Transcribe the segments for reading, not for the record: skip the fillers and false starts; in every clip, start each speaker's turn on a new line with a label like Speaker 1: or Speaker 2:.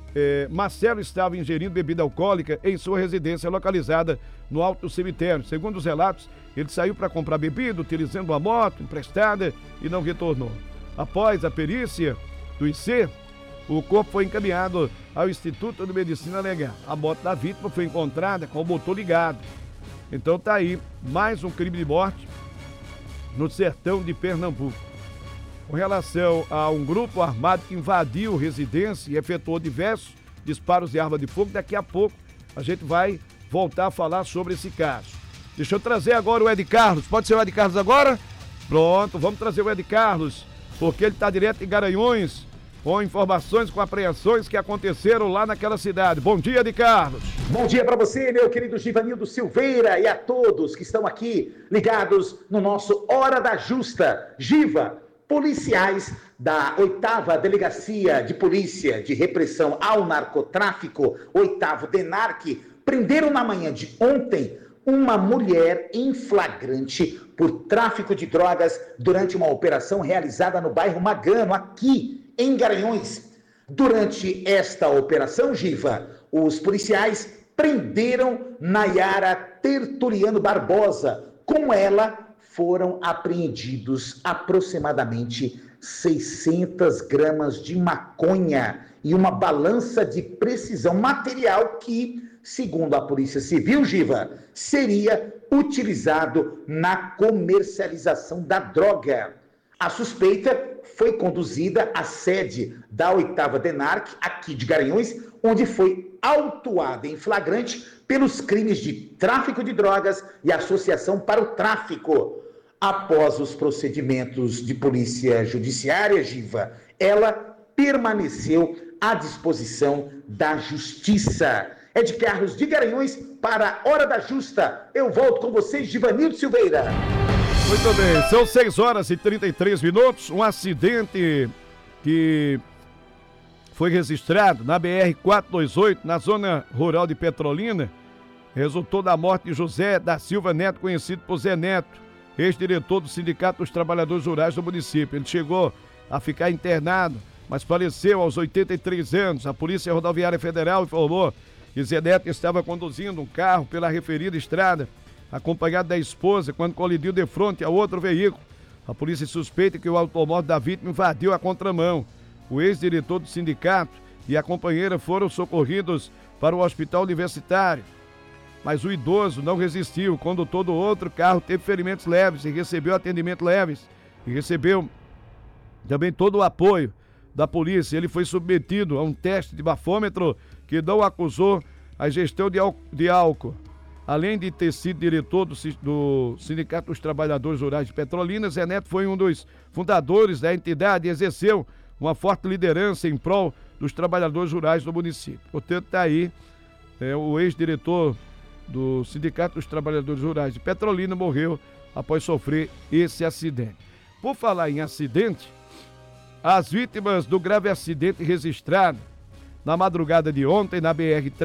Speaker 1: Marcelo estava ingerindo bebida alcoólica em sua residência localizada no Alto do Cemitério. Segundo os relatos, ele saiu para comprar bebida utilizando uma moto emprestada e não retornou. Após a perícia do IC, o corpo foi encaminhado ao Instituto de Medicina Legal. A moto da vítima foi encontrada com o motor ligado. Então tá aí mais um crime de morte no sertão de Pernambuco. Com relação a um grupo armado que invadiu residência e efetuou diversos disparos de arma de fogo, daqui a pouco a gente vai voltar a falar sobre esse caso. Deixa eu trazer agora o Ed Carlos. Pode ser o Ed Carlos agora? Pronto, vamos trazer o Ed Carlos, porque ele está direto em Garanhuns, com informações, com apreensões que aconteceram lá naquela cidade. Bom dia, Ed Carlos.
Speaker 2: Bom dia para você, meu querido Givanildo Silveira, e a todos que estão aqui ligados no nosso Hora da Justa. Giva, policiais da 8ª Delegacia de Polícia de Repressão ao Narcotráfico, 8º DENARC, prenderam na manhã de ontem uma mulher em flagrante por tráfico de drogas durante uma operação realizada no bairro Magano, aqui em Garanhuns. Durante esta operação, Giva, os policiais prenderam Nayara Tertuliano Barbosa. Com ela, foram apreendidos aproximadamente 600 gramas de maconha e uma balança de precisão, material que, segundo a Polícia Civil, Giva, seria utilizado na comercialização da droga. A suspeita foi conduzida à sede da 8ª DENARC, aqui de Garanhuns, onde foi autuada em flagrante pelos crimes de tráfico de drogas e associação para o tráfico. Após os procedimentos de polícia judiciária, Giva, ela permaneceu à disposição da Justiça. Ed Carlos de Garanhuns para a Hora da Justa. Eu volto com vocês, Givanildo Silveira.
Speaker 1: Muito bem, são 6h33. Um acidente que foi registrado na BR-428, na zona rural de Petrolina, resultou da morte de José da Silva Neto, conhecido por Zé Neto, ex-diretor do Sindicato dos Trabalhadores Rurais do município. Ele chegou a ficar internado, mas faleceu aos 83 anos. A Polícia Rodoviária Federal informou que Zé Neto estava conduzindo um carro pela referida estrada, acompanhado da esposa, quando colidiu de frente a outro veículo. A polícia suspeita que o automóvel da vítima invadiu a contramão. O ex-diretor do sindicato e a companheira foram socorridos para o hospital universitário, mas o idoso não resistiu. O condutor do outro carro teve ferimentos leves e recebeu atendimento leves e recebeu também todo o apoio da polícia. Ele foi submetido a um teste de bafômetro que não acusou a ingestão de álcool. Além de ter sido diretor do Sindicato dos Trabalhadores Rurais de Petrolina, Zé Neto foi um dos fundadores da entidade e exerceu uma forte liderança em prol dos trabalhadores rurais do município. Portanto, está aí o ex-diretor do Sindicato dos Trabalhadores Rurais de Petrolina morreu após sofrer esse acidente. Por falar em acidente, as vítimas do grave acidente registrado na madrugada de ontem na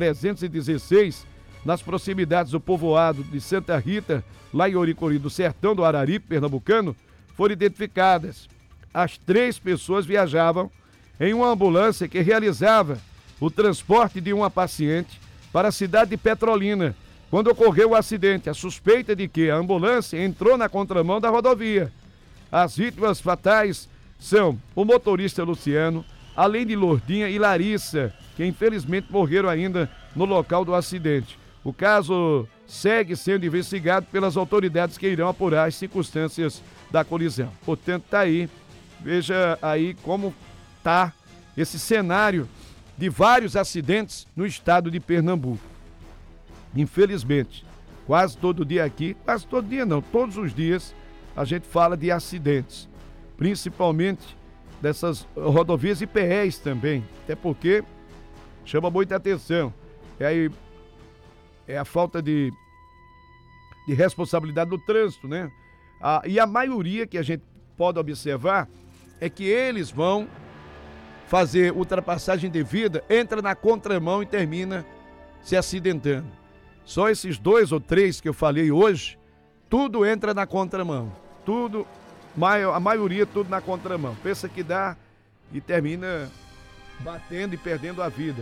Speaker 1: BR-316, nas proximidades do povoado de Santa Rita, lá em Oricori do Sertão do Araripe, pernambucano, foram identificadas. As 3 pessoas viajavam em uma ambulância que realizava o transporte de uma paciente para a cidade de Petrolina, quando ocorreu o acidente. A suspeita de que a ambulância entrou na contramão da rodovia. As vítimas fatais são o motorista Luciano, além de Lourdinha e Larissa, que infelizmente morreram ainda no local do acidente. O caso segue sendo investigado pelas autoridades que irão apurar as circunstâncias da colisão. Portanto, está aí, veja aí como está esse cenário de vários acidentes no estado de Pernambuco. Infelizmente, quase todo dia aqui, quase todo dia não, todos os dias a gente fala de acidentes, principalmente dessas rodovias e PEs também, até porque chama muita atenção. E aí é a falta de responsabilidade do trânsito, né? E a maioria que a gente pode observar é que eles vão fazer ultrapassagem devida, entra na contramão e termina se acidentando. Só esses 2 ou 3 que eu falei hoje, tudo entra na contramão. Tudo, a maioria tudo na contramão. Pensa que dá e termina batendo e perdendo a vida.